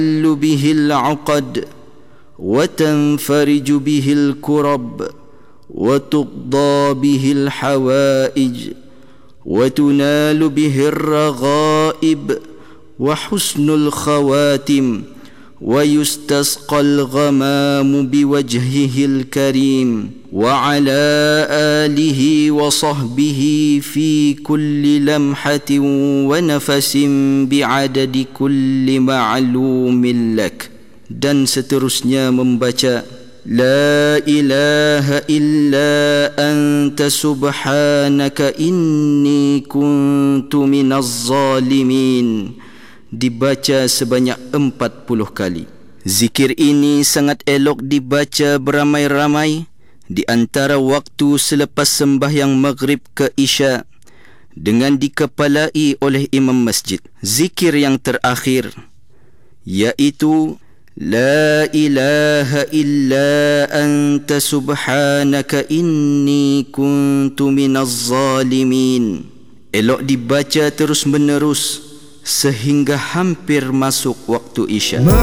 به العقد وتنفرج به الكرب وتقضى به الحوائج وتنال به الرغائب وحسن الخواتم ويستسقى الغمام بوجهه الكريم وعلى آله وصحبه في كل لمحة ونفس بعدد كل معلوم لك. Dan seterusnya membaca La ilaha illa anta subhanaka inni kuntu minaz zalimin, dibaca sebanyak 40 kali. Zikir ini sangat elok dibaca beramai-ramai di antara waktu selepas sembahyang maghrib ke isya dengan dikepalai oleh imam masjid. Zikir yang terakhir iaitu La ilaha illa anta subhanaka inni kuntu minaz zalimin elok dibaca terus menerus sehingga hampir masuk waktu isya.